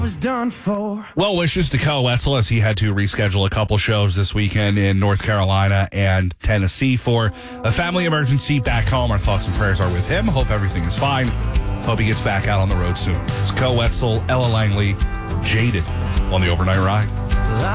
was done for. Well wishes to Kel Wetzel as he had to reschedule a couple shows this weekend in North Carolina and Tennessee for a family emergency back home. Our thoughts and prayers are with him. Hope everything is fine. Hope he gets back out on the road soon. It's Kel Wetzel, Ella Langley, Jaded on the Overnight Ride.